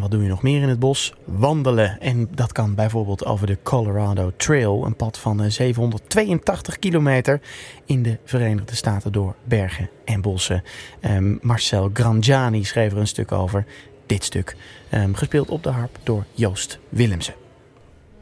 wat doe je nog meer in het bos? Wandelen. En dat kan bijvoorbeeld over de Colorado Trail. Een pad van 782 kilometer in de Verenigde Staten door bergen en bossen. Marcel Grangiani schreef er een stuk over. Dit stuk, gespeeld op de harp door Joost Willemsen.